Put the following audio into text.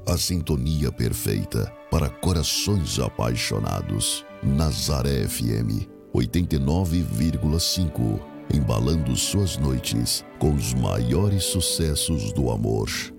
A sintonia perfeita para corações apaixonados. Nazaré FM 89,5. Embalando suas noites com os maiores sucessos do amor.